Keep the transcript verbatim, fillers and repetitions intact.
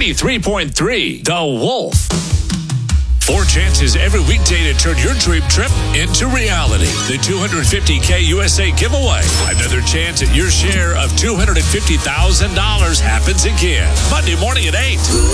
ninety-three point three The Wolf. Four chances every weekday to turn your dream trip into reality. The two hundred fifty K U S A giveaway. Another chance at your share of two hundred fifty thousand dollars happens again. Monday morning at eight.